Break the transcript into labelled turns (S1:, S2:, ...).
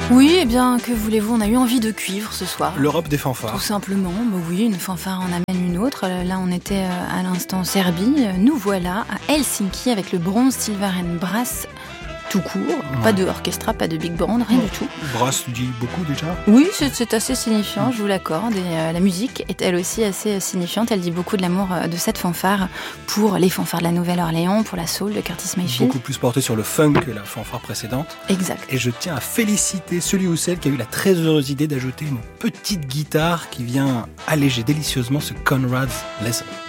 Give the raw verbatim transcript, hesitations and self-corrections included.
S1: Oui, eh bien, que voulez-vous, on a eu envie de cuivre ce soir.
S2: L'Europe des fanfares.
S1: Tout simplement, bah oui, une fanfare en amène une autre. Là, on était à l'instant en Serbie. Nous voilà à Helsinki avec le Bronze Silveren Brass tout court. Ouais. Pas de orchestra, pas de big band, rien ouais. du tout.
S2: Brass dit beaucoup déjà ?
S1: Oui, c'est, c'est assez signifiant, je vous l'accorde. Et euh, la musique est elle aussi assez signifiante. Elle dit beaucoup de l'amour de cette fanfare pour les fanfares de la Nouvelle-Orléans, pour la soul de Curtis Mayfield.
S2: Beaucoup plus portée sur le funk que la fanfare précédente.
S1: Exact.
S2: Et je tiens à féliciter celui ou celle qui a eu la très heureuse idée d'ajouter une petite guitare qui vient alléger délicieusement ce Conrad's Lesson.